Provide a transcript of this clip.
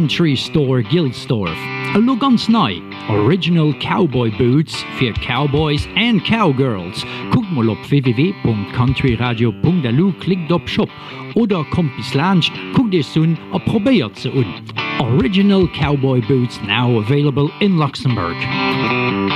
Country Store Gilsdorf. A lo ganz nei, Original Cowboy Boots für Cowboys and Cowgirls. Guckt mal op www.countryradio.lu, klickt op Shop oder kommt bis Lunch, guckt es un a probiert ze un. Original Cowboy Boots now available in Luxembourg.